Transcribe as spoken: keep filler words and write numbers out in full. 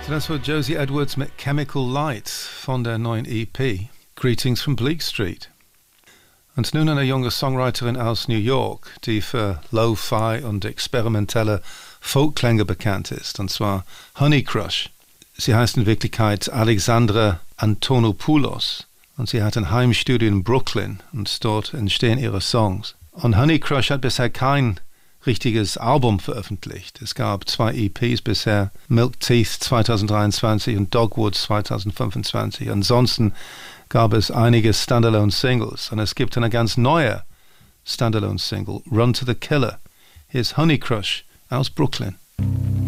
Das war Josie Edwards mit Chemical Lights von der neuen E P Greetings from Bleak Street. Und nun eine junge Songwriterin aus New York, die für Lo-Fi und experimentelle Folkklänge bekannt ist, und zwar Honeycrush. Sie heißt in Wirklichkeit Alexandra Antonopoulos und sie hat ein Heimstudio in Brooklyn und dort entstehen ihre Songs. Und Honeycrush hat bisher kein richtiges Album veröffentlicht. Es gab zwei E Ps bisher, Milk Teeth zwanzig dreiundzwanzig und Dogwoods zwanzig fünfundzwanzig. Ansonsten gab es einige Standalone-Singles und es gibt eine ganz neue Standalone-Single, Run to the Killer. Hier ist Honeycrush aus Brooklyn.